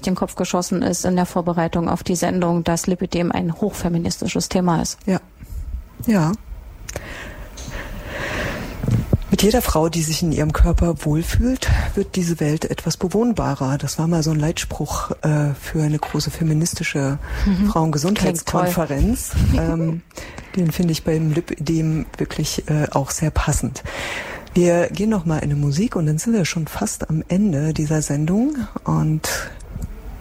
den Kopf geschossen ist in der Vorbereitung auf die Sendung, dass Lipidem ein hochfeministisches Thema ist. Ja. Ja. Mit jeder Frau, die sich in ihrem Körper wohlfühlt, wird diese Welt etwas bewohnbarer. Das war mal so ein Leitspruch für eine große feministische Frauengesundheitskonferenz. Den finde ich beim Lipidem wirklich auch sehr passend. Wir gehen noch mal in eine Musik und dann sind wir schon fast am Ende dieser Sendung und